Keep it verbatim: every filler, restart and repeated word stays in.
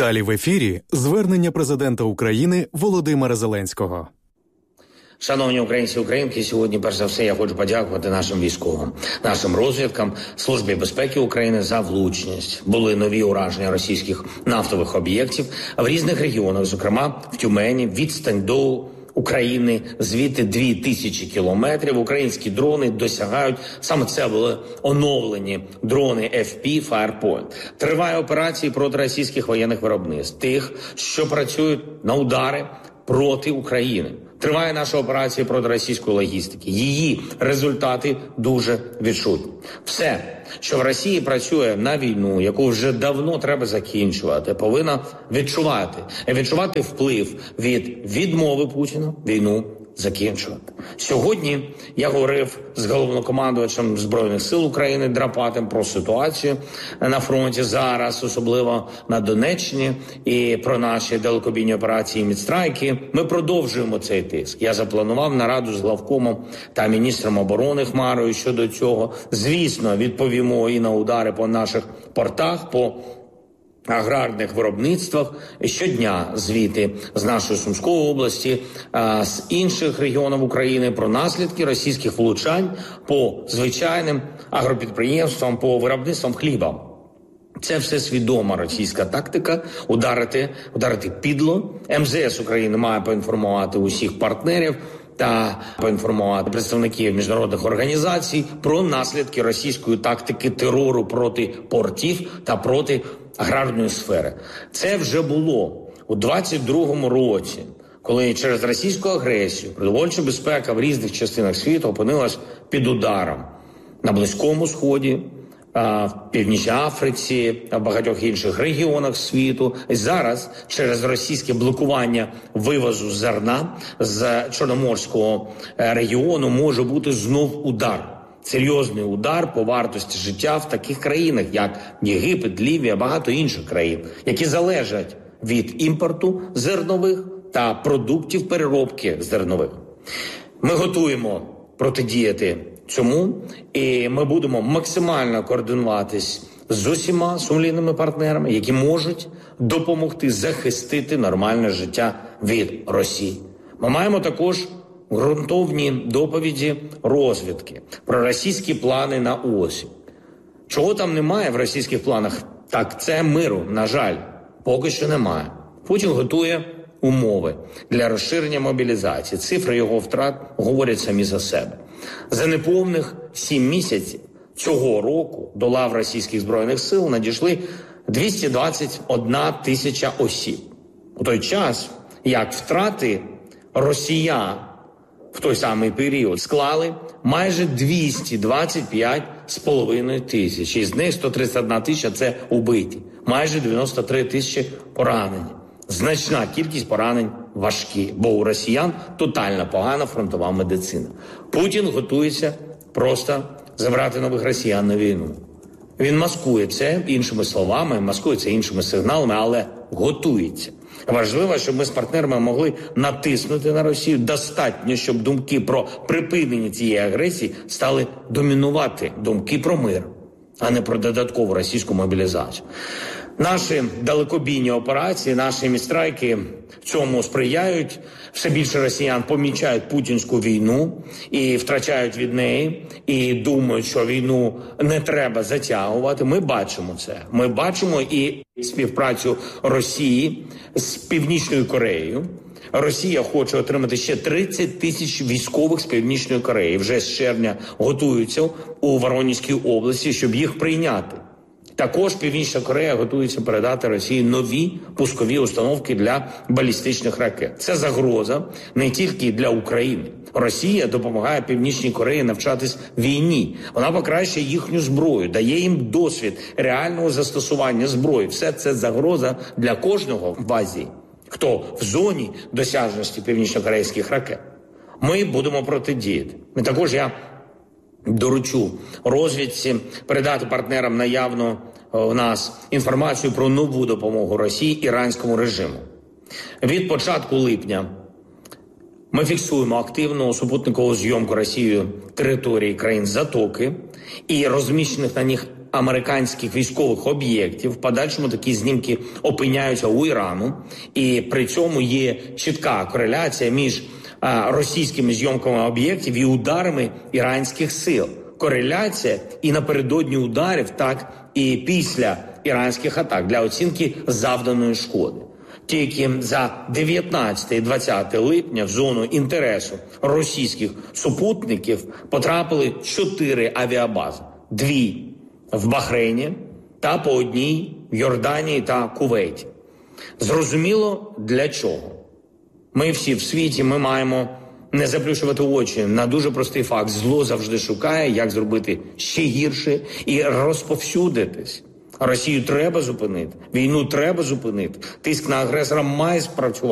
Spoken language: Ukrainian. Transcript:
Далі в ефірі звернення президента України Володимира Зеленського. Шановні українці і українки, сьогодні, перш за все, я хочу подякувати нашим військовим, нашим розвідкам, Службі безпеки України за влучність. Були нові ураження російських нафтових об'єктів в різних регіонах, зокрема в Тюмені, відстань до України звідти дві тисячі кілометрів. Українські дрони досягають, саме це були оновлені дрони еф пі Firepoint. Триває операції проти російських воєнних виробництв, тих, що працюють на удари проти України. Триває наша операція проти російської логістики. Її результати дуже відчутні. Все, що в Росії працює на війну, яку вже давно треба закінчувати, повинна відчувати. Відчувати вплив від відмови Путіна війну закінчувати. Сьогодні я говорив з головнокомандувачем Збройних сил України Драпатим про ситуацію на фронті зараз, особливо на Донеччині, і про наші далекобійні операції «Мідстрайки». Ми продовжуємо цей тиск. Я запланував нараду з главкомом та міністром оборони Хмарою щодо цього. Звісно, відповімо і на удари по наших портах, по аграрних виробництвах. Щодня звіти з нашої Сумської області, а, з інших регіонів України про наслідки російських влучань по звичайним агропідприємствам, по виробництвам хліба. Це все свідома російська тактика – ударити, ударити підло. ем зе ес України має поінформувати усіх партнерів та поінформувати представників міжнародних організацій про наслідки російської тактики терору проти портів та проти аграрної сфери. Це вже було у двадцять другому році, коли через російську агресію продовольча безпека в різних частинах світу опинилась під ударом на Близькому Сході, в Північній Африці, в багатьох інших регіонах світу. І зараз через російське блокування вивозу зерна з Чорноморського регіону може бути знов удар. Серйозний удар по вартості життя в таких країнах, як Єгипет, Лівія, багато інших країн, які залежать від імпорту зернових та продуктів переробки зернових. Ми готуємо протидіяти цьому, і ми будемо максимально координуватись з усіма сумлінними партнерами, які можуть допомогти захистити нормальне життя від Росії. Ми маємо також ґрунтовні доповіді розвідки про російські плани на осінь. Чого там немає в російських планах? Так, це миру, на жаль, поки що немає. Путін готує умови для розширення мобілізації. Цифри його втрат говорять самі за себе. За неповних сім місяців цього року до лав російських збройних сил надійшли двісті двадцять одна тисяча осіб. У той час, як втрати росіян в той самий період склали майже двісті двадцять п'ять з половиною тисяч. Із них сто тридцять одна тисяча – це убиті. Майже дев'яносто три тисячі поранені. Значна кількість поранень важкі, бо у росіян тотально погана фронтова медицина. Путін готується просто забрати нових росіян на війну. Він маскує це іншими словами, маскує це іншими сигналами, але готується. Важливо, щоб ми з партнерами могли натиснути на Росію достатньо, щоб думки про припинення цієї агресії стали домінувати думки про мир, а не про додаткову російську мобілізацію. Наші далекобійні операції, наші мідстрайки цьому сприяють. Все більше росіян помічають путінську війну і втрачають від неї, і думають, що війну не треба затягувати. Ми бачимо це. Ми бачимо і співпрацю Росії з Північною Кореєю. Росія хоче отримати ще тридцять тисяч військових з Північної Кореї. Вже з червня готуються у Воронезькій області, щоб їх прийняти. Також Північна Корея готується передати Росії нові пускові установки для балістичних ракет. Це загроза не тільки для України. Росія допомагає Північній Кореї навчатись війні. Вона покращує їхню зброю, дає їм досвід реального застосування зброї. Все це загроза для кожного в Азії, хто в зоні досяжності північнокорейських ракет. Ми будемо протидіяти. І також я доручу розвідці передати партнерам наявну в нас інформацію про нову допомогу Росії іранському режиму. Від початку липня ми фіксуємо активну супутникову зйомку Росією території країн Затоки і розміщених на них американських військових об'єктів. В подальшому такі знімки опиняються у Ірану. І при цьому є чітка кореляція між а, російськими зйомками об'єктів і ударами іранських сил. Кореляція і напередодні ударів, так і після іранських атак для оцінки завданої шкоди. Тільки за дев'ятнадцяте і двадцяте липня в зону інтересу російських супутників потрапили чотири авіабази. Дві в Бахрейні та по одній в Йорданії та Кувейті. Зрозуміло, для чого. Ми всі в світі, ми маємо не заплющувати очі на дуже простий факт. Зло завжди шукає, як зробити ще гірше і розповсюдитись. Росію треба зупинити, війну треба зупинити, тиск на агресора має спрацювати.